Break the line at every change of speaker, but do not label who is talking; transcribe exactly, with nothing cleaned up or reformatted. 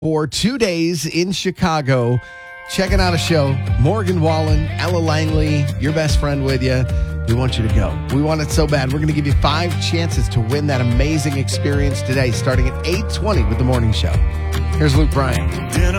for two days in Chicago, checking out a show. Morgan Wallen, Ella Langley, your best friend with you. We want you to go. We want it so bad. We're going to give you five chances to win that amazing experience today, starting at eight twenty with The Morning Show. Here's Luke Bryan.